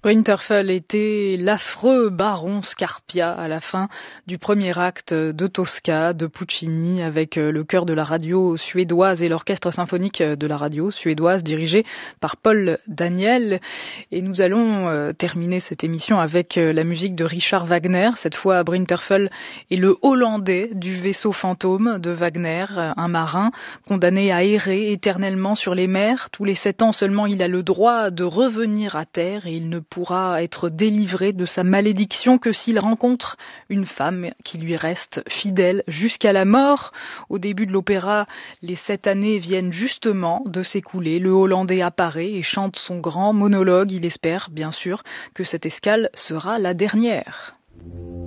Winterfell était l'affreux baron Scarpia à la fin du premier acte de Tosca de Puccini, avec le chœur de la radio suédoise et l'orchestre symphonique de la radio suédoise dirigé par Paul Daniel. Et nous allons terminer cette émission avec la musique de Richard Wagner. Cette fois, Winterfell est le Hollandais du vaisseau fantôme de Wagner, un marin condamné à errer éternellement sur les mers. Tous les 7 ans seulement, il a le droit de revenir à terre et il ne pourra être délivré de sa malédiction que s'il rencontre une femme qui lui reste fidèle jusqu'à la mort. Au début de l'opéra, les 7 années viennent justement de s'écouler. Le Hollandais apparaît et chante son grand monologue. Il espère, bien sûr, que cette escale sera la dernière.